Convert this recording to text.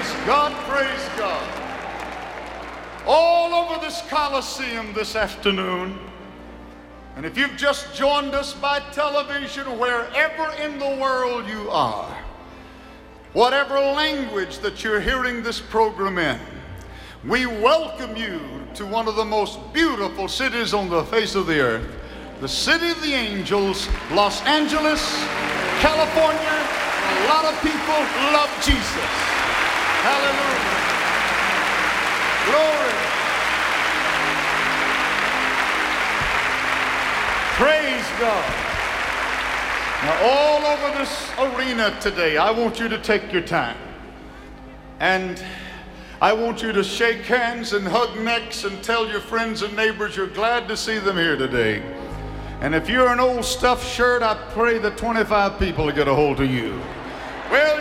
Praise God, praise God. All over this Coliseum this afternoon, and if you've just joined us by television, wherever in the world you are, whatever language that you're hearing this program in, we welcome you to one of the most beautiful cities on the face of the earth, the city of the angels, Los Angeles, California. A lot of people love Jesus. Hallelujah. Glory. Praise God. Now, all over this arena today, I want you to take your time. And I want you to shake hands and hug necks and tell your friends and neighbors you're glad to see them here today. And if you're an old stuffed shirt, I pray that 25 people will get a hold of you. Well,